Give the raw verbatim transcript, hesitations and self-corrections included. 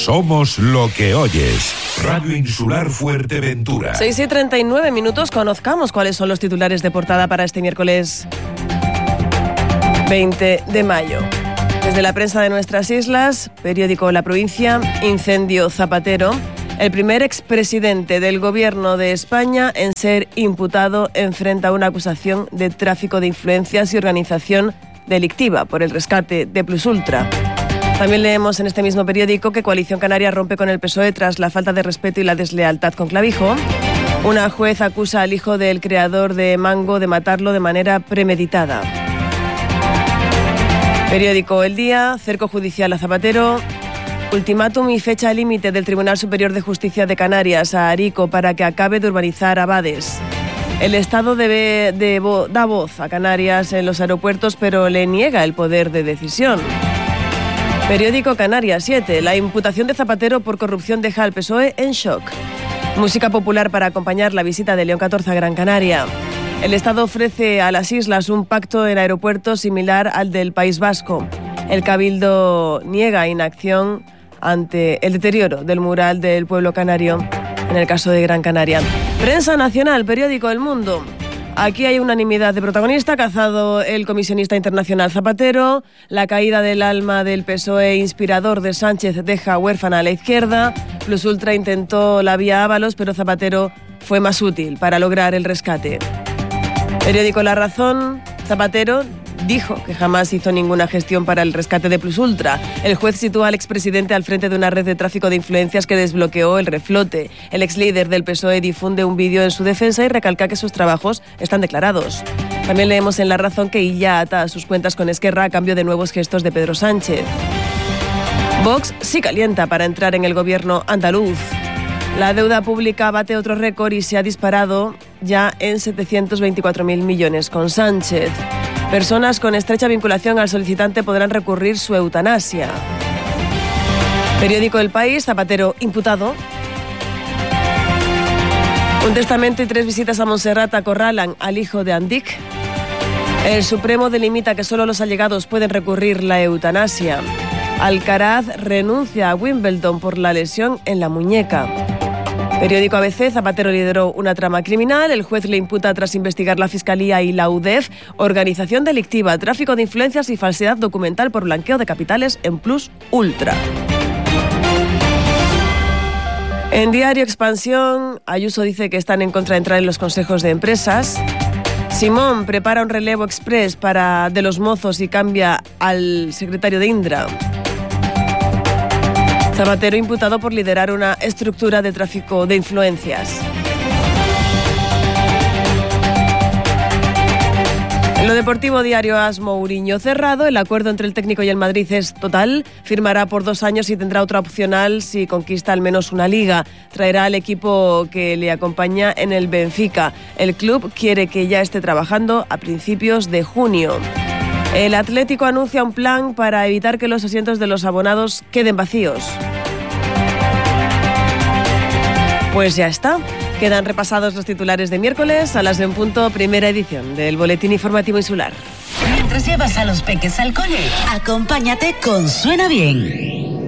Somos lo que oyes. Radio Insular Fuerteventura. seis y treinta y nueve minutos. Conozcamos cuáles son los titulares de portada para este miércoles veinte de mayo. Desde la prensa de nuestras islas, periódico La Provincia, incendio Zapatero. El primer expresidente del Gobierno de España en ser imputado enfrenta una acusación de tráfico de influencias y organización delictiva por el rescate de Plusultra. También leemos en este mismo periódico que Coalición Canaria rompe con el P S O E tras la falta de respeto y la deslealtad con Clavijo. Una juez acusa al hijo del creador de Mango de matarlo de manera premeditada. Periódico El Día, cerco judicial a Zapatero. Ultimátum y fecha límite del Tribunal Superior de Justicia de Canarias a Arico para que acabe de urbanizar Abades. El Estado debe, de, da voz a Canarias en los aeropuertos, pero le niega el poder de decisión. Periódico Canarias siete. La imputación de Zapatero por corrupción deja al P S O E en shock. Música popular para acompañar la visita de León catorce a Gran Canaria. El Estado ofrece a las islas un pacto en aeropuertos similar al del País Vasco. El Cabildo niega inacción ante el deterioro del mural del pueblo canario en el caso de Gran Canaria. Prensa nacional, periódico El Mundo. Aquí hay unanimidad de protagonista, cazado el comisionista internacional Zapatero, la caída del alma del P S O E inspirador de Sánchez deja huérfana a la izquierda, Plusultra intentó la vía Ábalos, pero Zapatero fue más útil para lograr el rescate. Periódico La Razón, Zapatero dijo que jamás hizo ninguna gestión para el rescate de Plusultra. El juez sitúa al expresidente al frente de una red de tráfico de influencias que desbloqueó el reflote. El exlíder del P S O E difunde un vídeo en su defensa y recalca que sus trabajos están declarados. También leemos en La Razón que Illa ata sus cuentas con Esquerra a cambio de nuevos gestos de Pedro Sánchez. Vox sí calienta para entrar en el gobierno andaluz. La deuda pública bate otro récord y se ha disparado ya en setecientos veinticuatro mil millones con Sánchez. Personas con estrecha vinculación al solicitante podrán recurrir su eutanasia. Periódico El País, Zapatero imputado. Un testamento y tres visitas a Montserrat acorralan al hijo de Andic. El Supremo delimita que solo los allegados pueden recurrir la eutanasia. Alcaraz renuncia a Wimbledon por la lesión en la muñeca. Periódico A B C, Zapatero lideró una trama criminal. El juez le imputa tras investigar la Fiscalía y la U D E F organización delictiva, tráfico de influencias y falsedad documental por blanqueo de capitales en Plus Ultra. En Diario Expansión, Ayuso dice que están en contra de entrar en los consejos de empresas. Simón prepara un relevo express para de los mozos y cambia al secretario de Indra. Zapatero imputado por liderar una estructura de tráfico de influencias. En lo deportivo, Diario As, Mourinho cerrado. El acuerdo entre el técnico y el Madrid es total. Firmará por dos años y tendrá otra opcional si conquista al menos una liga. Traerá al equipo que le acompaña en el Benfica. El club quiere que ya esté trabajando a principios de junio. El Atlético anuncia un plan para evitar que los asientos de los abonados queden vacíos. Pues ya está. Quedan repasados los titulares de miércoles a las de un punto, primera edición del Boletín Informativo Insular. Mientras llevas a los peques al cole, acompáñate con Suena Bien.